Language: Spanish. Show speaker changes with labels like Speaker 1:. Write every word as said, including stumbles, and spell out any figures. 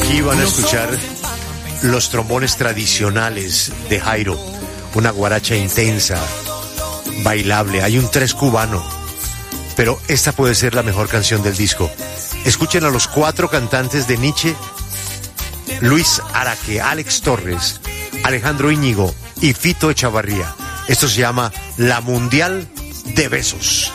Speaker 1: Aquí van a escuchar los trombones tradicionales de Jairo, una guaracha intensa, bailable. Hay un tres cubano, pero esta puede ser la mejor canción del disco. Escuchen a los cuatro cantantes de Nietzsche: Luis Araque, Alex Torres, Alejandro Íñigo y Fito Echavarría. Esto se llama La Mundial de Besos.